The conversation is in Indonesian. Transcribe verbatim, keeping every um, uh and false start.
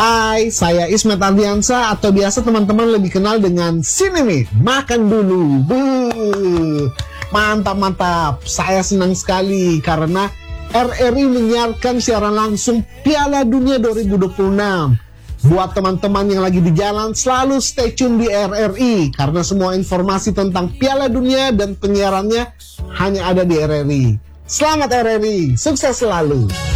Hai, saya Ismet Ardiansa atau biasa teman-teman lebih kenal dengan Sinemi. Makan dulu. Buh. Mantap, mantap. Saya senang sekali karena R R I menyiarkan siaran langsung Piala Dunia dua ribu dua puluh enam. Buat teman-teman yang lagi di jalan, selalu stay tune di R R I karena semua informasi tentang Piala Dunia dan penyiarannya hanya ada di R R I. Selamat R R I, sukses selalu.